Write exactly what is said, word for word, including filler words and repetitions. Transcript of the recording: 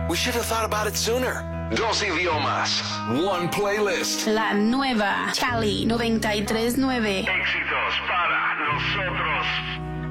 We should have thought about it sooner. Dos idiomas, one playlist. La nueva Cali noventa y tres nueve. Éxitos para nosotros.